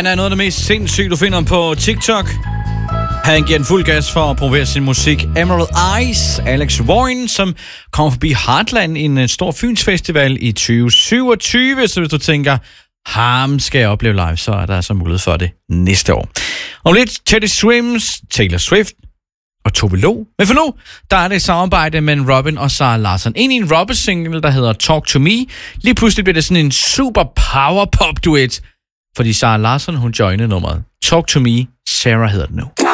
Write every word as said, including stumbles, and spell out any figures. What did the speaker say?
Han er noget af det mest sindssyge, du finder på TikTok. Han giver en fuld gas for at promovere sin musik. Emerald Eyes, Alex Warren, som kommer forbi Heartland i en stor Fyns Festival i tyve syvogtyve. Så hvis du tænker, ham skal jeg opleve live, så er der altså mulighed for det næste år. Om lidt Teddy Swims, Taylor Swift og Tove Lo. Men for nu, der er det et samarbejde mellem Robin og Zara Larsson. En i en Robin-single, der hedder Talk to Me. Lige pludselig bliver det sådan en super power pop duet, fordi Zara Larsson, hun joinede nummeret. Talk to Me, Sarah hedder det nu.